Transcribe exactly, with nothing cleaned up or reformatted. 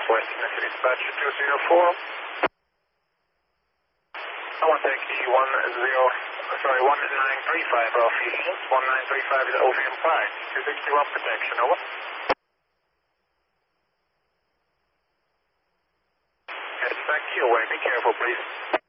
Southwest City Dispatch two zero four. I want to take the one zero, sorry, one nine three five off the one nine three five is O V M five. two sixty-one protection, over. Head back your way, be careful please.